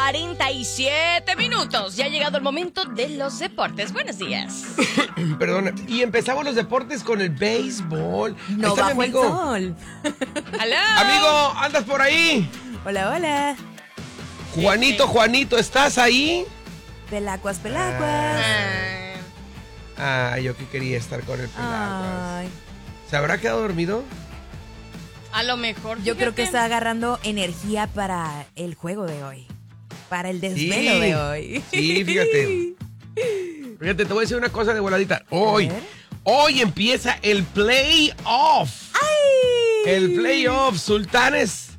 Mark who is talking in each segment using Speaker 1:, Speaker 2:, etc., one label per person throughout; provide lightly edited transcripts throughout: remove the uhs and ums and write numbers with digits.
Speaker 1: 47 minutos. Ya ha llegado el momento de los deportes. Buenos días.
Speaker 2: Perdón. Y empezamos los deportes con el béisbol.
Speaker 3: No bajo el sol.
Speaker 1: ¡Aló!
Speaker 2: Amigo, ¿andas por ahí?
Speaker 3: Hola, hola.
Speaker 2: Juanito, ¿estás ahí?
Speaker 3: Pelacuas, pelacuas.
Speaker 2: Yo que quería estar con el Pelacuas.
Speaker 3: Ay.
Speaker 2: ¿Se habrá quedado dormido?
Speaker 1: A lo mejor.
Speaker 3: Yo creo que está agarrando energía para el juego de hoy. Para el desvelo de hoy.
Speaker 2: Sí, fíjate. Fíjate, te voy a decir una cosa de voladita. Hoy empieza el playoff.
Speaker 3: ¡Ay!
Speaker 2: El playoff, Sultanes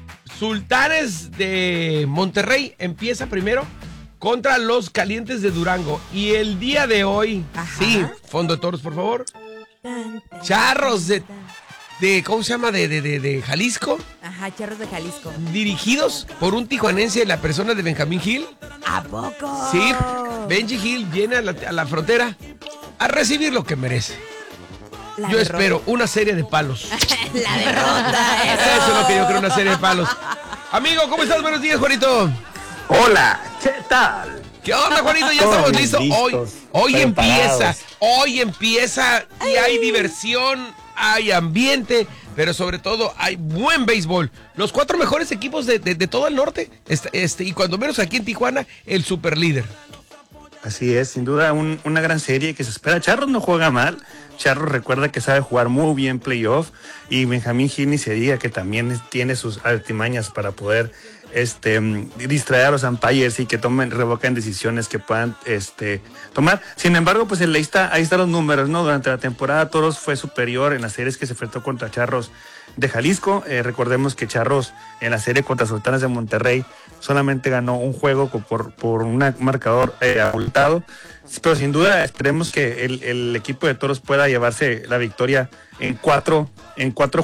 Speaker 2: de Monterrey empieza primero contra los Calientes de Durango. Y el día de hoy, sí, fondo de toros, por favor. Charros de ¿cómo se llama? De Jalisco.
Speaker 3: Ajá, Charros de Jalisco.
Speaker 2: Dirigidos por un tijuanense, la persona de Benjamín Gil.
Speaker 3: ¿A poco?
Speaker 2: Sí, Benji Gil viene a la frontera a recibir lo que merece. Yo espero una serie de palos.
Speaker 3: La derrota.
Speaker 2: Eso es lo que yo creo, una serie de palos. Amigo, ¿cómo estás? Buenos días, Juanito.
Speaker 4: Hola, ¿qué tal?
Speaker 2: ¿Qué onda, Juanito? Ya estamos listos. Hoy empieza y hay diversión, hay ambiente, pero sobre todo hay buen béisbol. Los 4 mejores equipos de todo el norte, y cuando menos aquí en Tijuana, el superlíder.
Speaker 4: Así es, sin duda una gran serie que se espera. Charros no juega mal. Charros recuerda que sabe jugar muy bien playoff, y Benjamín Gil ni se diga que también tiene sus artimañas para poder distraer a los umpires y que revoquen decisiones que puedan tomar. Sin embargo, pues ahí están los números, ¿no? Durante la temporada Toros fue superior en las series que se enfrentó contra Charros de Jalisco. Recordemos que Charros en la serie contra Sultanes de Monterrey solamente ganó un juego por un marcador abultado. Pero sin duda esperemos que el equipo de Toros pueda llevarse la victoria en cuatro